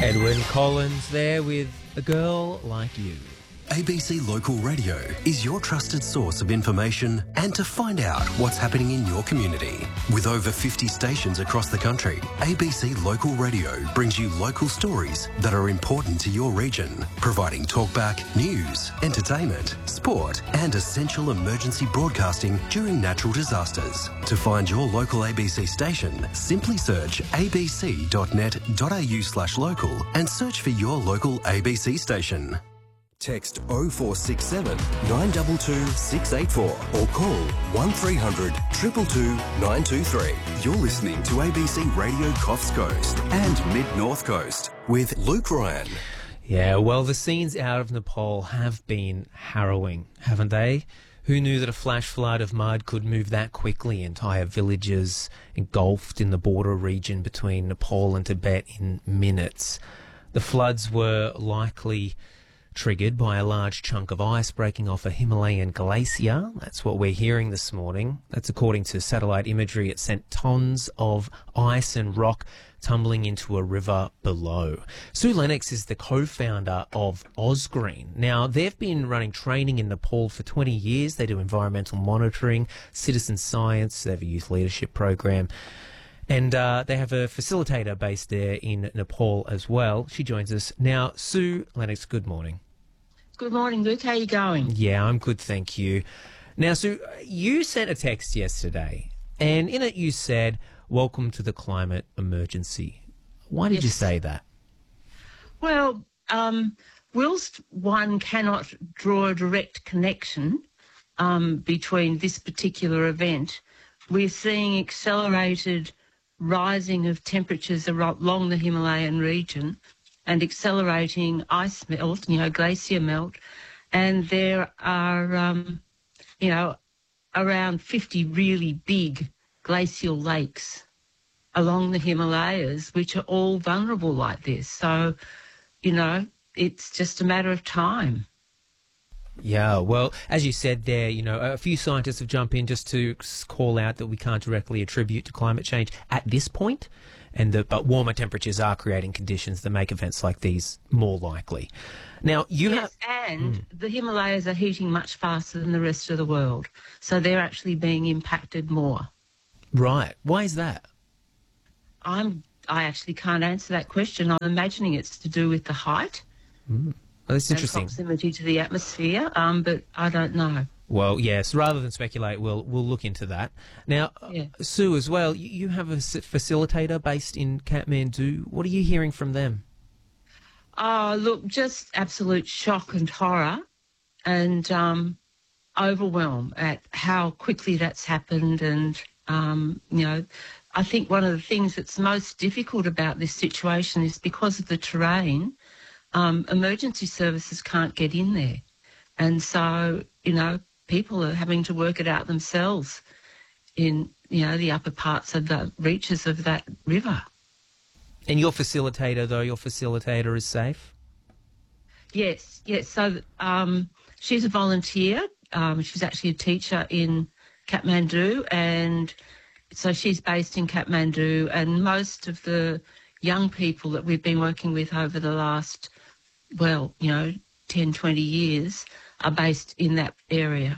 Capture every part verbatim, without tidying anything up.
Edwyn Collins there with A Girl Like You. A B C Local Radio is your trusted source of information and to find out what's happening in your community. With over fifty stations across the country, A B C Local Radio brings you local stories that are important to your region, providing talkback, news, entertainment, sport and essential emergency broadcasting during natural disasters. To find your local A B C station, simply search abc.net.au slash local and search for your local A B C station. Text oh four six seven, nine two two, six eight four or call one three hundred, two two two, nine two three. You're listening to A B C Radio Coffs Coast and Mid-North Coast with Luke Ryan. Yeah, well, the scenes out of Nepal have been harrowing, haven't they? Who knew that a flash flood of mud could move that quickly? Entire villages engulfed in the border region between Nepal and Tibet in minutes. The floods were likely triggered by a large chunk of ice breaking off a Himalayan glacier. That's what we're hearing this morning. That's according to satellite imagery. It sent tons of ice and rock tumbling into a river below. Sue Lennox is the co-founder of Ozgreen. Now, they've been running training in Nepal for twenty years. They do environmental monitoring, citizen science. They have a youth leadership program. And uh, they have a facilitator based there in Nepal as well. She joins us now. Sue Lennox, good morning. Good morning, Luke. How are you going? Yeah, I'm good, thank you. Now, Sue, you sent a text yesterday, and in it you said, "Welcome to the climate emergency." Why did yes. you say that? Well, um, whilst one cannot draw a direct connection um, between this particular event, we're seeing accelerated rising of temperatures along the Himalayan region and accelerating ice melt, you know, glacier melt. And there are, um, you know, around fifty really big glacial lakes along the Himalayas, which are all vulnerable like this. So, you know, it's just a matter of time. Yeah, well, as you said there, you know, a few scientists have jumped in just to call out that we can't directly attribute to climate change at this point, and that, but warmer temperatures are creating conditions that make events like these more likely. Now, you yes, have... and mm. the Himalayas are heating much faster than the rest of the world, so they're actually being impacted more. Right. Why is that? I'm, I actually can't answer that question. I'm imagining it's to do with the height. Mm. Oh, that's interesting. And proximity to the atmosphere, um, but I don't know. Well, yes, rather than speculate, we'll we'll look into that. Now, yeah. uh, Sue, as well, you, you have a facilitator based in Kathmandu. What are you hearing from them? Oh, look, just absolute shock and horror and um, overwhelm at how quickly that's happened. And, um, you know, I think one of the things that's most difficult about this situation is because of the terrain, Um, emergency services can't get in there. And so, you know, people are having to work it out themselves in, you know, the upper parts of the reaches of that river. And your facilitator, though, your facilitator is safe? Yes, yes. So um, she's a volunteer. Um, she's actually a teacher in Kathmandu, and so she's based in Kathmandu, and most of the young people that we've been working with over the last well, you know, ten, twenty years are based in that area.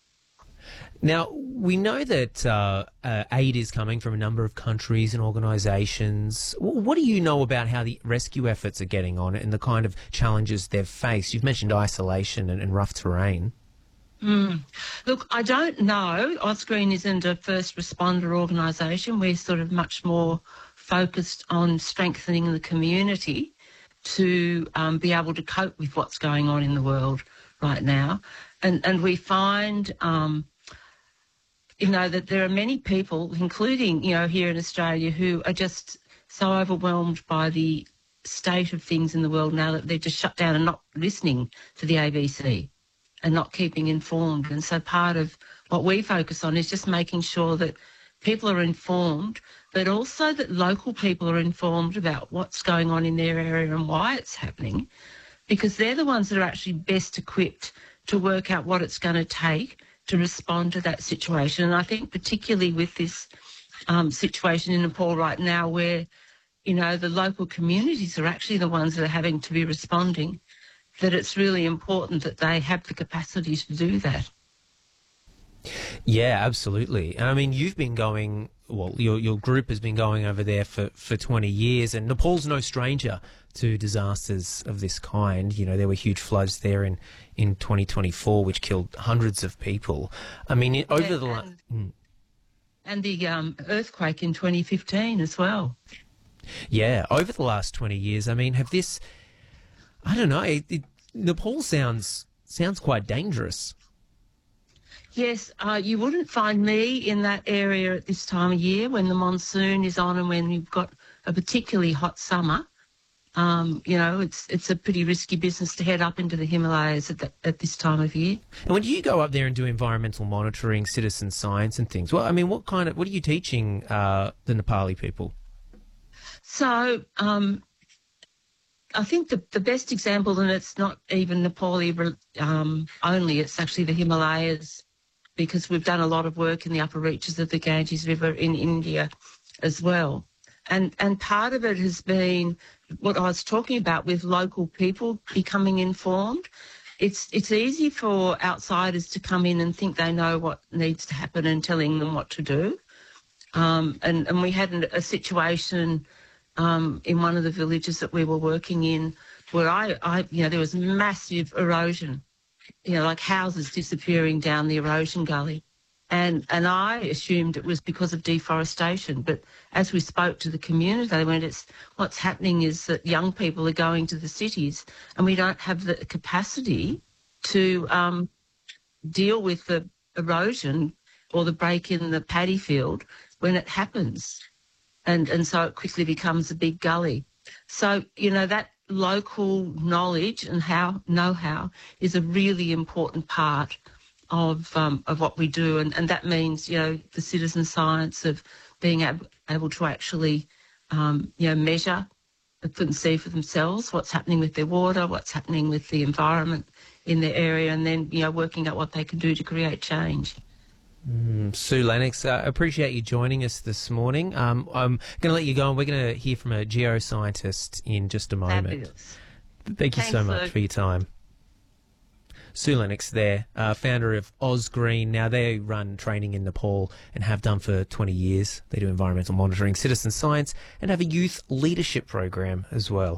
Now, we know that uh, uh, aid is coming from a number of countries and organisations. What do you know about how the rescue efforts are getting on and the kind of challenges they've faced? You've mentioned isolation and, and rough terrain. Mm. Look, I don't know. Ozgreen isn't a first responder organisation. We're sort of much more focused on strengthening the community to um, be able to cope with what's going on in the world right now. And and we find, um, you know, that there are many people, including, you know, here in Australia, who are just so overwhelmed by the state of things in the world now that they're just shut down and not listening to the A B C and not keeping informed. And so part of what we focus on is just making sure that people are informed, but also that local people are informed about what's going on in their area and why it's happening, because they're the ones that are actually best equipped to work out what it's going to take to respond to that situation. And I think particularly with this um, situation in Nepal right now where, you know, the local communities are actually the ones that are having to be responding, that it's really important that they have the capacity to do that. Yeah, absolutely. I mean, you've been going, well, your your group has been going over there for, for twenty years, and Nepal's no stranger to disasters of this kind. You know, there were huge floods there in, in twenty twenty-four, which killed hundreds of people. I mean, it, over Yeah, the last... and, and the um, earthquake in twenty fifteen as well. Yeah, over the last twenty years, I mean, have this... I don't know, it, it, Nepal sounds sounds quite dangerous. Yes, uh, you wouldn't find me in that area at this time of year when the monsoon is on and when you've got a particularly hot summer. Um, you know, it's it's a pretty risky business to head up into the Himalayas at, the, at this time of year. And when you go up there and do environmental monitoring, citizen science and things, well, I mean, what kind of, what are you teaching uh, the Nepali people? So um, I think the, the best example, and it's not even Nepali um, only, it's actually the Himalayas, because we've done a lot of work in the upper reaches of the Ganges River in India as well. And and part of it has been what I was talking about with local people becoming informed. It's it's easy for outsiders to come in and think they know what needs to happen and telling them what to do. Um, and, and we had a situation um, in one of the villages that we were working in where I, I, you know, there was massive erosion, you know, like houses disappearing down the erosion gully. And and I assumed it was because of deforestation. But as we spoke to the community, they went, it's, what's happening is that young people are going to the cities and we don't have the capacity to um, deal with the erosion or the break in the paddy field when it happens. And, and so it quickly becomes a big gully. So, you know, that local knowledge and how know-how is a really important part of um, of what we do, and, and that means, you know, the citizen science of being ab- able to actually, um, you know, measure and see for themselves what's happening with their water, what's happening with the environment in their area, and then, you know, working out what they can do to create change. Mm, Sue Lennox, I uh, appreciate you joining us this morning. Um, I'm going to let you go, and we're going to hear from a geoscientist in just a moment. Fabulous. Thank you Thanks, so much Luke. for your time. Sue Lennox there, uh, founder of OzGreen. Now, they run training in Nepal and have done for twenty years. They do environmental monitoring, citizen science, and have a youth leadership program as well.